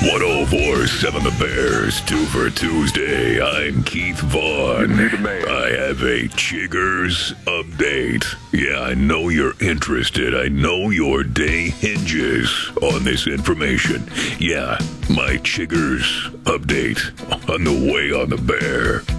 1047 The Bears, 2 for Tuesday. I'm Keith Vaughn. I have a Chiggers update. Yeah, I know you're interested. I know your day hinges on this information. Yeah, my Chiggers update on the way on the Bear.